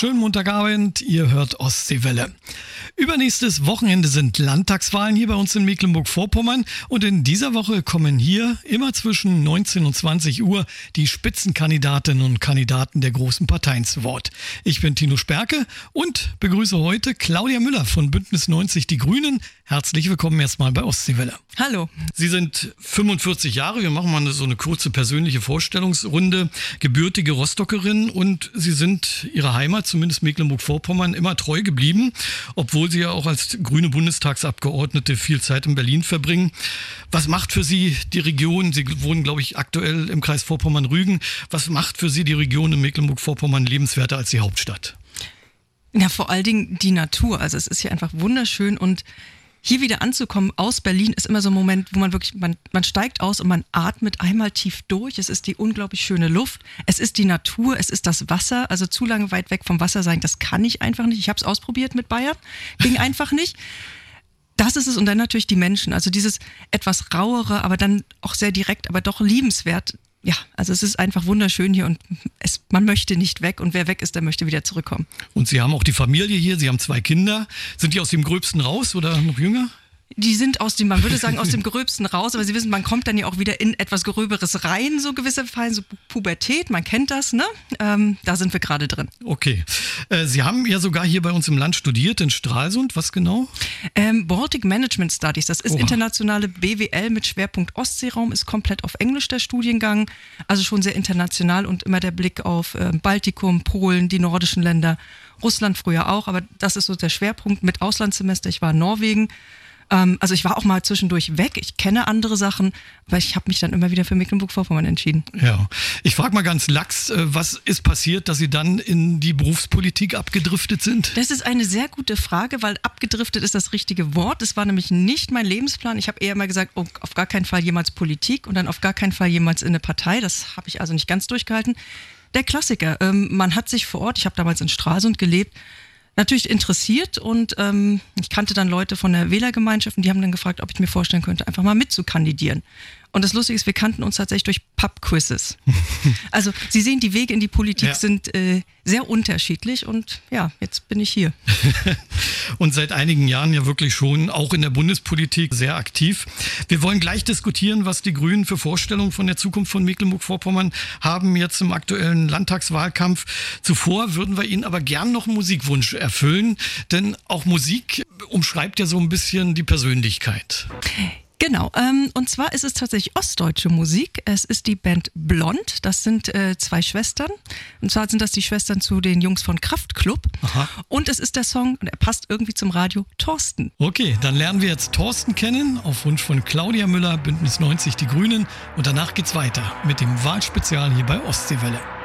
Schönen Montagabend, ihr hört Ostseewelle. Übernächstes Wochenende sind Landtagswahlen hier bei uns in Mecklenburg-Vorpommern und in dieser Woche kommen hier immer zwischen 19 und 20 Uhr die Spitzenkandidatinnen und Kandidaten der großen Parteien zu Wort. Ich bin Tino Sperke und begrüße heute Claudia Müller von Bündnis 90 Die Grünen. Herzlich willkommen erstmal bei Ostseewelle. Hallo. Sie sind 45 Jahre, wir machen mal so eine kurze persönliche Vorstellungsrunde, gebürtige Rostockerin und Sie sind Ihrer Heimat, zumindest Mecklenburg-Vorpommern, immer treu geblieben, obwohl Sie ja auch als grüne Bundestagsabgeordnete viel Zeit in Berlin verbringen. Was macht für Sie die Region, Sie wohnen glaube ich aktuell im Kreis Vorpommern-Rügen, was macht für Sie die Region in Mecklenburg-Vorpommern lebenswerter als die Hauptstadt? Ja, vor allen Dingen die Natur, also es ist hier einfach wunderschön und hier wieder anzukommen aus Berlin ist immer so ein Moment, wo man wirklich, man steigt aus und man atmet einmal tief durch. Es ist die unglaublich schöne Luft, es ist die Natur, es ist das Wasser. Also zu lange weit weg vom Wasser sein, das kann ich einfach nicht. Ich habe es ausprobiert mit Bayern, ging einfach nicht. Das ist es und dann natürlich die Menschen. Also dieses etwas rauere, aber dann auch sehr direkt, aber doch liebenswert. Ja, also es ist einfach wunderschön hier und man möchte nicht weg und wer weg ist, der möchte wieder zurückkommen. Und Sie haben auch die Familie hier, Sie haben 2 Kinder. Sind die aus dem Gröbsten raus oder noch jünger? Die sind man würde sagen, aus dem Gröbsten raus, aber Sie wissen, man kommt dann ja auch wieder in etwas Gröberes rein, so gewisse Fallen, so Pubertät, man kennt das, ne? Da sind wir gerade drin. Okay. Sie haben ja sogar hier bei uns im Land studiert, in Stralsund, was genau? Baltic Management Studies, das ist internationale BWL mit Schwerpunkt Ostseeraum, ist komplett auf Englisch der Studiengang, also schon sehr international und immer der Blick auf Baltikum, Polen, die nordischen Länder, Russland früher auch, aber das ist so der Schwerpunkt mit Auslandssemester, ich war in Norwegen. Also ich war auch mal zwischendurch weg, ich kenne andere Sachen, aber ich habe mich dann immer wieder für Mecklenburg-Vorpommern entschieden. Ja, ich frage mal ganz lax, was ist passiert, dass Sie dann in die Berufspolitik abgedriftet sind? Das ist eine sehr gute Frage, weil abgedriftet ist das richtige Wort. Es war nämlich nicht mein Lebensplan. Ich habe eher mal gesagt, oh, auf gar keinen Fall jemals Politik und dann auf gar keinen Fall jemals in eine Partei. Das habe ich also nicht ganz durchgehalten. Der Klassiker, man hat sich vor Ort, ich habe damals in Stralsund gelebt, natürlich interessiert und ich kannte dann Leute von der Wählergemeinschaft und die haben dann gefragt, ob ich mir vorstellen könnte, einfach mal mitzukandidieren. Und das Lustige ist, wir kannten uns tatsächlich durch Pub-Quizzes. Also Sie sehen, die Wege in die Politik sind sehr unterschiedlich und ja, jetzt bin ich hier. Und seit einigen Jahren ja wirklich schon auch in der Bundespolitik sehr aktiv. Wir wollen gleich diskutieren, was die Grünen für Vorstellungen von der Zukunft von Mecklenburg-Vorpommern haben jetzt im aktuellen Landtagswahlkampf. Zuvor würden wir Ihnen aber gern noch einen Musikwunsch erfüllen, denn auch Musik umschreibt ja so ein bisschen die Persönlichkeit. Genau, und zwar ist es tatsächlich ostdeutsche Musik. Es ist die Band Blond, das sind 2 Schwestern. Und zwar sind das die Schwestern zu den Jungs von Kraftklub. Aha. Und es ist der Song, und er passt irgendwie zum Radio, Thorsten. Okay, dann lernen wir jetzt Thorsten kennen, auf Wunsch von Claudia Müller, Bündnis 90 Die Grünen. Und danach geht's weiter mit dem Wahlspezial hier bei Ostseewelle.